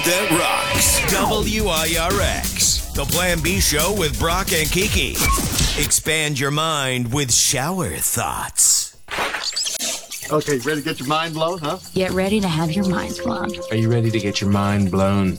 That rocks. WIRX. The Plan B show with Brock and Kiki. Expand your mind with shower thoughts. Okay, ready to get your mind blown, huh? Get ready to have your minds blown. Are you ready to get your mind blown?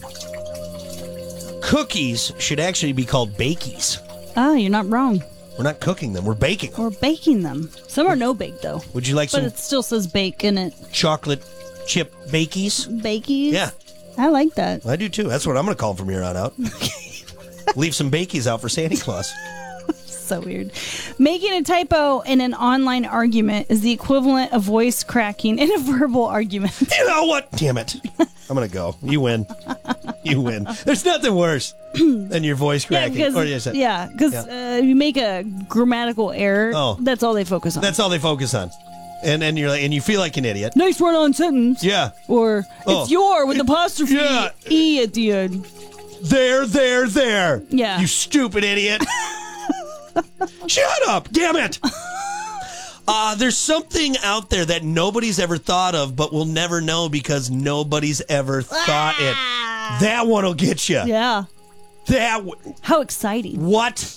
Cookies should actually be called bakies. Oh, you're not wrong. We're not cooking them. We're baking. We're baking them. Some are no bake, though. Would you like But some it still says bake in it. chocolate chip bakies? Bakies? Yeah. I like that. I do too. That's what I'm going to call them from here on out. Leave some bakies out for Santa Claus. So weird. Making a typo in an online argument is the equivalent of voice cracking in a verbal argument. You know what? Damn it. I'm going to go. You win. You win. There's nothing worse than your voice cracking. Yeah, because you make a grammatical error. Oh. That's all they focus on. That's all they focus on. And then you're like, and you feel like an idiot. Nice run-on sentence. Yeah. Or it's your with apostrophe E at the end. There. Yeah. You stupid idiot. Shut up. Damn it. There's something out there that nobody's ever thought of, but we'll never know because nobody's ever thought it. That one will get you. Yeah. That. How exciting. What?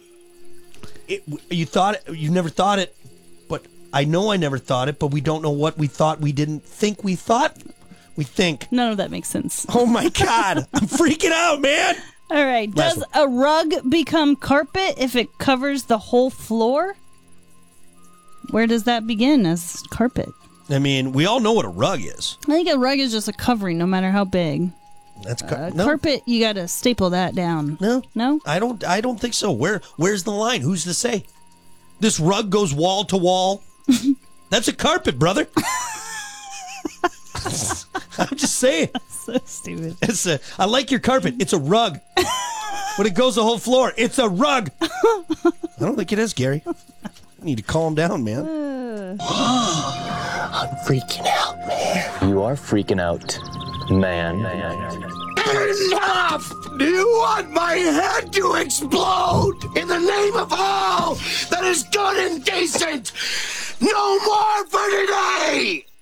You never thought it, but I know I never thought it, but we don't know what we thought we didn't think we thought. We think. None of that makes sense. Oh my God. I'm freaking out, man. All right. Last Does a rug become carpet if it covers the whole floor? Where does that begin as carpet? I mean, we all know what a rug is. I think a rug is just a covering, no matter how big. That's No. Carpet, you got to staple that down. No, I don't think so. Where's the line? Who's to say? This rug goes wall to wall. That's a carpet, brother. I'm just saying. So stupid. I like your carpet. It's a rug. But it goes the whole floor. It's a rug. I don't think it is, Gary. You need to calm down, man. I'm freaking out, man. You are freaking out, man. Enough! Do you want my head to explode? In the name of all that is good and decent, no more for today!